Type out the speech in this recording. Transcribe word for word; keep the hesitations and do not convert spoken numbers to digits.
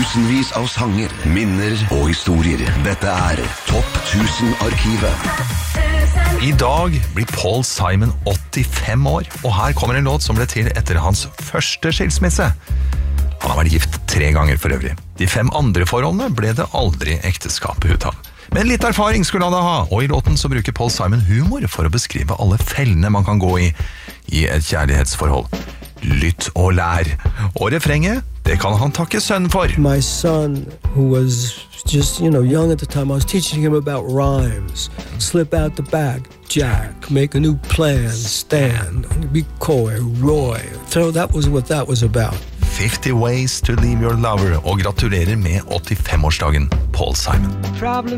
Tusenvis av sanger, minner og historier. Dette er Topp tusen-arkivet. I dag blir Paul Simon åttifem år, og her kommer en låt som ble til etter hans første skilsmisse. Han har vært gift tre ganger for øvrig. De fem andre forholdene ble det aldri ekteskapet ut av. Men litt erfaring skulle han da ha, og i låten så bruker Paul Simon humor for å beskrive alle fellene man kan gå i i et kjærlighetsforhold. Lytt og lær. Og refrenget, det kan han takke sønnen for. My son, who was just, you know, young at the time, I was teaching him about rhymes. Slip out the bag, Jack. Make a new plan, stand. Be coy, Roy. So that was what that was about. fifty ways to leave your lover, og gratulerer med åttifem-årsdagen, Paul Simon.